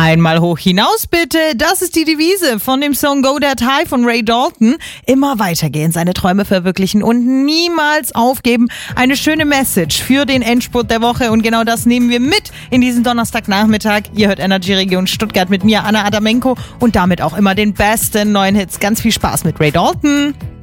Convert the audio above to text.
Einmal hoch hinaus bitte, das ist die Devise von dem Song Go That High von Ray Dalton. Immer weitergehen, seine Träume verwirklichen und niemals aufgeben. Eine schöne Message für den Endspurt der Woche und genau das nehmen wir mit in diesen Donnerstagnachmittag. Ihr hört Energy Region Stuttgart mit mir, Anna Adamenko, und damit auch immer den besten neuen Hits. Ganz viel Spaß mit Ray Dalton.